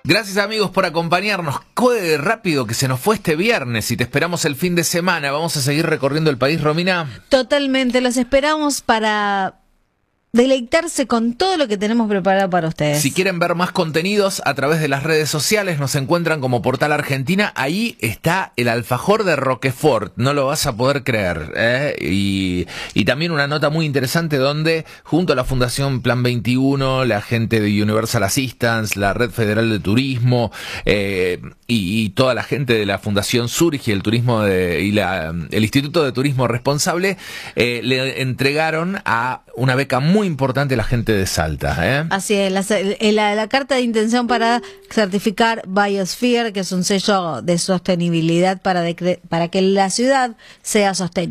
Gracias amigos por acompañarnos. Qué rápido que se nos fue este viernes y te esperamos el fin de semana. Vamos a seguir recorriendo el país, Romina. Totalmente, los esperamos para deleitarse con todo lo que tenemos preparado para ustedes. Si quieren ver más contenidos a través de las redes sociales, nos encuentran como Portal Argentina. Ahí está el alfajor de Roquefort, no lo vas a poder creer, ¿eh? Y también una nota muy interesante donde, junto a la Fundación Plan 21, la gente de Universal Assistance, la Red Federal de Turismo y toda la gente de la Fundación Surge, el turismo el Instituto de Turismo Responsable, le entregaron a una beca muy importante a la gente de Salta, ¿eh? Así es, la carta de intención para certificar Biosphere, que es un sello de sostenibilidad para que la ciudad sea sostenible.